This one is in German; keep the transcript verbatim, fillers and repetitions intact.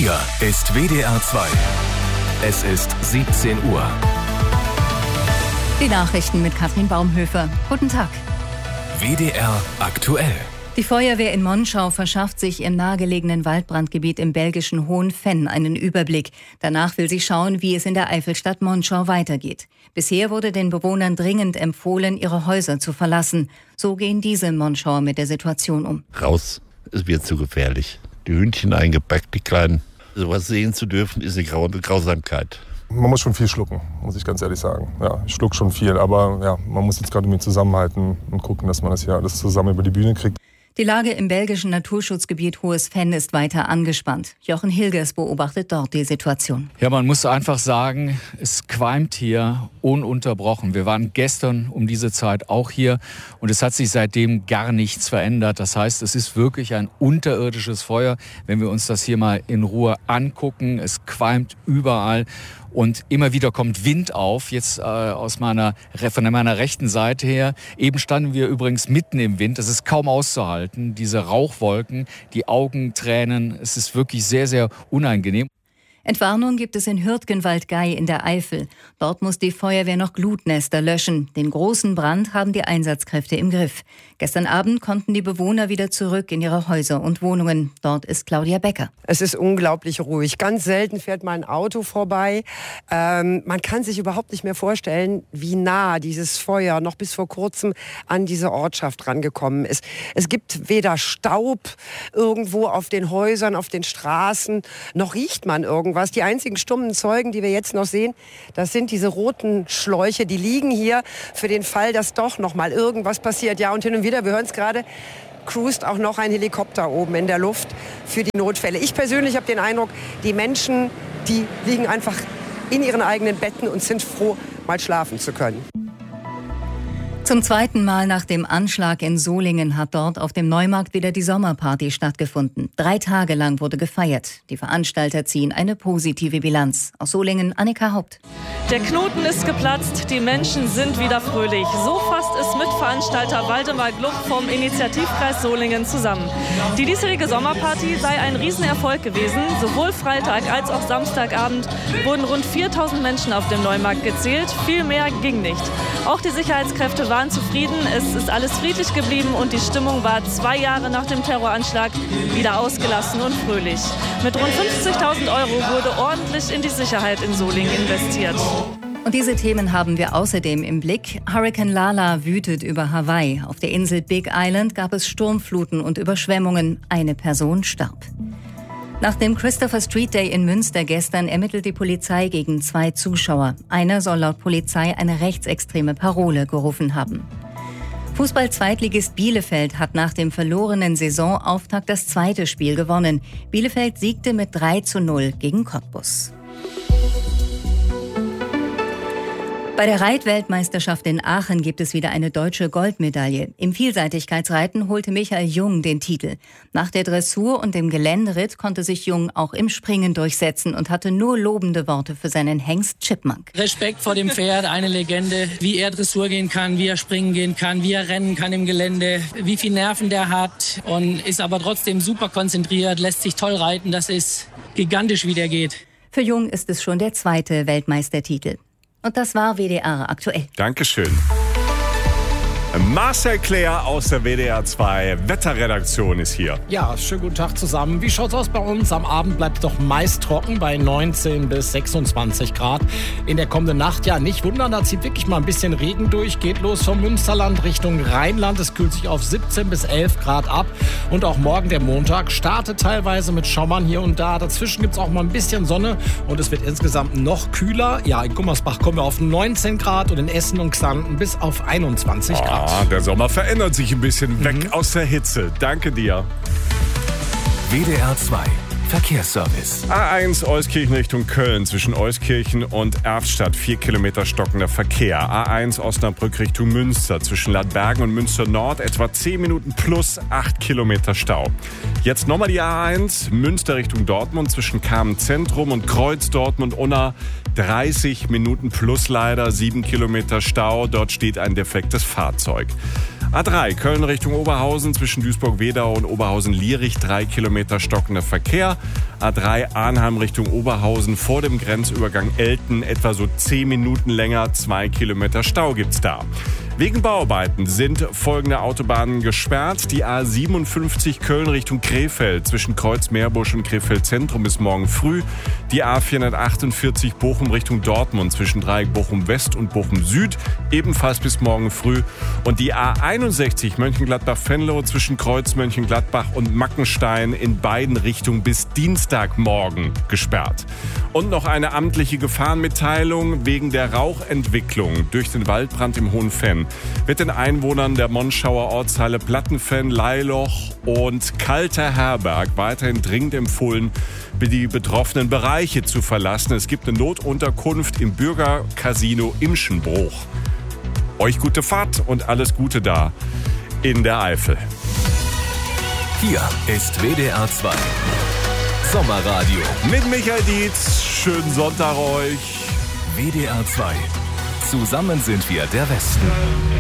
Hier ist W D R zwei. Es ist siebzehn Uhr. Die Nachrichten mit Katrin Baumhöfer. Guten Tag. W D R aktuell. Die Feuerwehr in Monschau verschafft sich im nahegelegenen Waldbrandgebiet im belgischen Hohenfenn einen Überblick. Danach will sie schauen, wie es in der Eifelstadt Monschau weitergeht. Bisher wurde den Bewohnern dringend empfohlen, ihre Häuser zu verlassen. So gehen diese Monschauer mit der Situation um. Raus, es wird zu gefährlich. Die Hündchen eingepackt, die Kleinen. Sowas sehen zu dürfen, ist eine Grau- Grausamkeit. Man muss schon viel schlucken, muss ich ganz ehrlich sagen. Ja, ich schluck schon viel, aber ja, man muss jetzt gerade mit zusammenhalten und gucken, dass man das hier alles zusammen über die Bühne kriegt. Die Lage im belgischen Naturschutzgebiet Hohes Fenn ist weiter angespannt. Jochen Hilgers beobachtet dort die Situation. Ja, man muss einfach sagen, es qualmt hier ununterbrochen. Wir waren gestern um diese Zeit auch hier und es hat sich seitdem gar nichts verändert. Das heißt, es ist wirklich ein unterirdisches Feuer, wenn wir uns das hier mal in Ruhe angucken. Es qualmt überall. Und immer wieder kommt Wind auf, jetzt äh, aus meiner, von meiner rechten Seite her. Eben standen wir übrigens mitten im Wind. Das ist kaum auszuhalten. Diese Rauchwolken, die Augentränen. Es ist wirklich sehr, sehr unangenehm. Entwarnung gibt es in Hürtgenwald-Gey in der Eifel. Dort muss die Feuerwehr noch Glutnester löschen. Den großen Brand haben die Einsatzkräfte im Griff. Gestern Abend konnten die Bewohner wieder zurück in ihre Häuser und Wohnungen. Dort ist Claudia Becker. Es ist unglaublich ruhig. Ganz selten fährt mal ein Auto vorbei. Ähm, man kann sich überhaupt nicht mehr vorstellen, wie nah dieses Feuer noch bis vor kurzem an diese Ortschaft rangekommen ist. Es gibt weder Staub irgendwo auf den Häusern, auf den Straßen, noch riecht man irgendwas. Was. Die einzigen stummen Zeugen, die wir jetzt noch sehen, das sind diese roten Schläuche, die liegen hier für den Fall, dass doch noch mal irgendwas passiert. Ja, und hin und wieder, wir hören es gerade, cruist auch noch ein Helikopter oben in der Luft für die Notfälle. Ich persönlich habe den Eindruck, die Menschen, die liegen einfach in ihren eigenen Betten und sind froh, mal schlafen zu können. Zum zweiten Mal nach dem Anschlag in Solingen hat dort auf dem Neumarkt wieder die Sommerparty stattgefunden. Drei Tage lang wurde gefeiert. Die Veranstalter ziehen eine positive Bilanz. Aus Solingen, Annika Haupt. Der Knoten ist geplatzt, die Menschen sind wieder fröhlich. So fasst es Mitveranstalter Waldemar Gluck vom Initiativkreis Solingen zusammen. Die diesjährige Sommerparty sei ein Riesenerfolg gewesen. Sowohl Freitag als auch Samstagabend wurden rund viertausend Menschen auf dem Neumarkt gezählt. Viel mehr ging nicht. Auch die Sicherheitskräfte waren zufrieden. Es ist alles friedlich geblieben und die Stimmung war zwei Jahre nach dem Terroranschlag wieder ausgelassen und fröhlich. Mit rund fünfzigtausend Euro wurde ordentlich in die Sicherheit in Solingen investiert. Und diese Themen haben wir außerdem im Blick. Hurrikan Lala wütet über Hawaii. Auf der Insel Big Island gab es Sturmfluten und Überschwemmungen. Eine Person starb. Nach dem Christopher Street Day in Münster gestern ermittelt die Polizei gegen zwei Zuschauer. Einer soll laut Polizei eine rechtsextreme Parole gerufen haben. Fußball-Zweitligist Bielefeld hat nach dem verlorenen Saisonauftakt das zweite Spiel gewonnen. Bielefeld siegte mit drei zu null gegen Cottbus. Bei der Reitweltmeisterschaft in Aachen gibt es wieder eine deutsche Goldmedaille. Im Vielseitigkeitsreiten holte Michael Jung den Titel. Nach der Dressur und dem Geländeritt konnte sich Jung auch im Springen durchsetzen und hatte nur lobende Worte für seinen Hengst Chipmunk. Respekt vor dem Pferd, eine Legende. Wie er Dressur gehen kann, wie er springen gehen kann, wie er rennen kann im Gelände, wie viel Nerven der hat und ist aber trotzdem super konzentriert, lässt sich toll reiten. Das ist gigantisch, wie der geht. Für Jung ist es schon der zweite Weltmeistertitel. Und das war W D R aktuell. Dankeschön. Marcel Claire aus der W D R zwei Wetterredaktion ist hier. Ja, schönen guten Tag zusammen. Wie schaut's aus bei uns? Am Abend bleibt es doch meist trocken bei neunzehn bis sechsundzwanzig Grad. In der kommenden Nacht, ja, nicht wundern, da zieht wirklich mal ein bisschen Regen durch. Geht los vom Münsterland Richtung Rheinland. Es kühlt sich auf siebzehn bis elf Grad ab. Und auch morgen, der Montag, startet teilweise mit Schauern hier und da. Dazwischen gibt's auch mal ein bisschen Sonne und es wird insgesamt noch kühler. Ja, in Gummersbach kommen wir auf neunzehn Grad und in Essen und Xanten bis auf einundzwanzig Grad. Ah, der Sommer verändert sich ein bisschen. Weg mhm. aus der Hitze. Danke dir. W D R zwei Verkehrsservice. A eins Euskirchen Richtung Köln zwischen Euskirchen und Erftstadt. Vier Kilometer stockender Verkehr. A eins Osnabrück Richtung Münster zwischen Ladbergen und Münster Nord. Etwa zehn Minuten plus acht Kilometer Stau. Jetzt nochmal die A eins Münster Richtung Dortmund zwischen Kamen Zentrum und Kreuz Dortmund Unna. dreißig Minuten plus leider, sieben Kilometer Stau. Dort steht ein defektes Fahrzeug. A drei, Köln Richtung Oberhausen, zwischen Duisburg-Wedau und Oberhausen-Lierich, drei Kilometer stockender Verkehr. A drei, Arnheim Richtung Oberhausen, vor dem Grenzübergang Elten, etwa so zehn Minuten länger, zwei Kilometer Stau gibt's da. Wegen Bauarbeiten sind folgende Autobahnen gesperrt. Die A siebenundfünfzig Köln Richtung Krefeld zwischen Kreuz-Meerbusch und Krefeld Zentrum bis morgen früh. Die A vierhundertachtundvierzig Bochum Richtung Dortmund zwischen Dreieck Bochum West und Bochum Süd ebenfalls bis morgen früh. Und die A einundsechzig Mönchengladbach-Venlo zwischen Kreuz Mönchengladbach und Mackenstein in beiden Richtungen bis Dienstagmorgen gesperrt. Und noch eine amtliche Gefahrenmitteilung wegen der Rauchentwicklung durch den Waldbrand im Hohen Venn. Wird den Einwohnern der Monschauer Ortsteile Plattenfenn, Leiloch und Kalter Herberg weiterhin dringend empfohlen, die betroffenen Bereiche zu verlassen. Es gibt eine Notunterkunft im Bürgercasino Imschenbruch. Euch gute Fahrt und alles Gute da in der Eifel. Hier ist W D R zwei Sommerradio. Mit Michael Dietz. Schönen Sonntag euch. W D R zwei. Zusammen sind wir der Westen.